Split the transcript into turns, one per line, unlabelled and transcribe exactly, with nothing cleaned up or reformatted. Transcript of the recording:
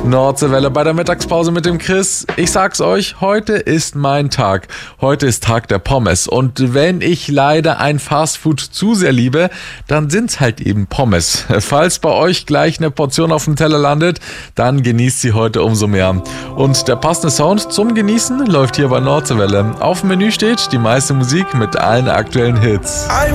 Nordseewelle bei der Mittagspause mit dem Chris. Ich sag's euch, heute ist mein Tag. Heute ist Tag der Pommes. Und wenn ich leider ein Fastfood zu sehr liebe, dann sind's halt eben Pommes. Falls bei euch gleich eine Portion auf dem Teller landet, dann genießt sie heute umso mehr. Und der passende Sound zum Genießen läuft hier bei Nordseewelle. Auf dem Menü steht die meiste Musik mit allen aktuellen Hits.